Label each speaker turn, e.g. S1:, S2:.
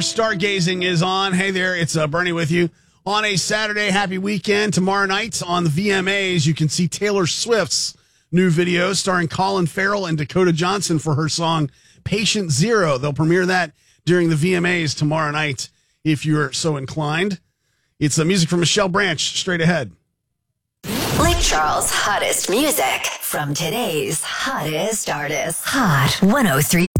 S1: Stargazing is on. Hey there, it's Bernie with you. On a Saturday, happy weekend. Tomorrow night on the VMAs, you can see Taylor Swift's new video starring Colin Farrell and Dakota Johnson for her song Patient Zero. They'll premiere that during the VMAs tomorrow night if you're so inclined. It's music from Michelle Branch, straight ahead.
S2: Lake Charles' hottest music from today's hottest artists. Hot 103.